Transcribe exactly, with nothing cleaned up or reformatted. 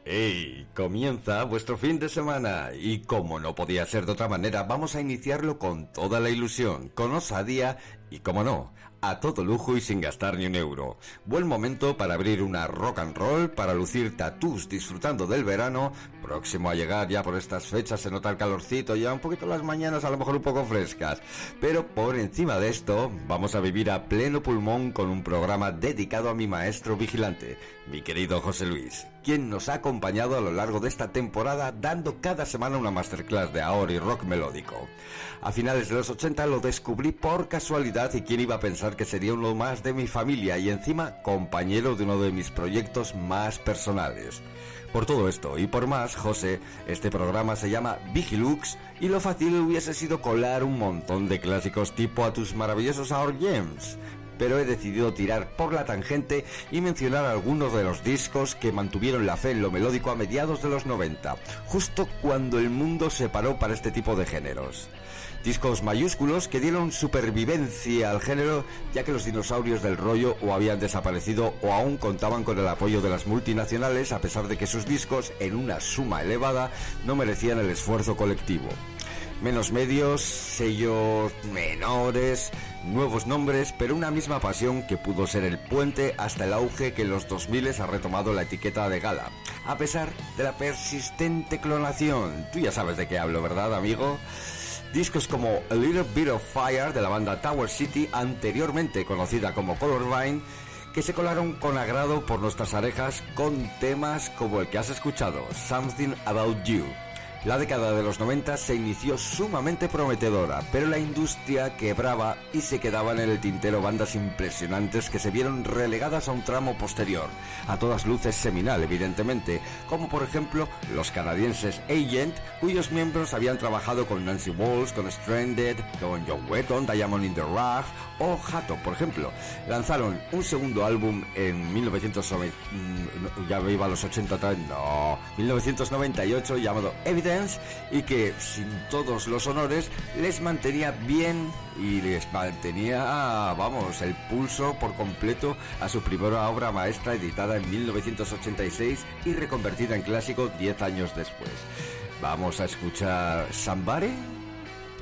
¡Hey! Comienza vuestro fin de semana y como no podía ser de otra manera, vamos a iniciarlo con toda la ilusión, con osadía y, como no, a todo lujo y sin gastar ni un euro. Buen momento para abrir una rock and roll, para lucir tatús disfrutando del verano, próximo a llegar ya por estas fechas, se nota el calorcito, ya un poquito las mañanas a lo mejor un poco frescas. Pero por encima de esto, vamos a vivir a pleno pulmón con un programa dedicado a mi maestro vigilante, mi querido José Luis, quien nos ha acompañado a lo largo de esta temporada dando cada semana una masterclass de ahora y rock melódico. A finales de los ochenta lo descubrí por casualidad y quién iba a pensar que sería uno más de mi familia y encima compañero de uno de mis proyectos más personales. Por todo esto y por más, José, este programa se llama Vigilux y lo fácil hubiese sido colar un montón de clásicos tipo a tus maravillosos Our Gems. Pero he decidido tirar por la tangente y mencionar algunos de los discos que mantuvieron la fe en lo melódico a mediados de los noventa, justo cuando el mundo se paró para este tipo de géneros. Discos mayúsculos que dieron supervivencia al género, ya que los dinosaurios del rollo o habían desaparecido o aún contaban con el apoyo de las multinacionales, a pesar de que sus discos, en una suma elevada, no merecían el esfuerzo colectivo. Menos medios, sellos menores, nuevos nombres, pero una misma pasión que pudo ser el puente hasta el auge que en los dos mil ha retomado la etiqueta de gala, a pesar de la persistente clonación. Tú ya sabes de qué hablo, ¿verdad, amigo? Discos como A Little Bit of Fire de la banda Tower City, anteriormente conocida como Colorblind, que se colaron con agrado por nuestras orejas con temas como el que has escuchado, Something About You. La década de los noventa se inició sumamente prometedora, pero la industria quebraba y se quedaban en el tintero bandas impresionantes que se vieron relegadas a un tramo posterior, a todas luces seminal evidentemente, como por ejemplo los canadienses Agent, cuyos miembros habían trabajado con Nancy Walls, con Stranded, con John Wetton, Diamond in the Rough o Hato, por ejemplo. Lanzaron un segundo álbum en mil novecientos noventa, ya me iba a los ochenta, no, mil novecientos noventa y ocho, llamado Evidence, y que sin todos los honores les mantenía bien y les mantenía, vamos, el pulso por completo a su primera obra maestra, editada en mil novecientos ochenta y seis y reconvertida en clásico diez años después. Vamos a escuchar Somebody.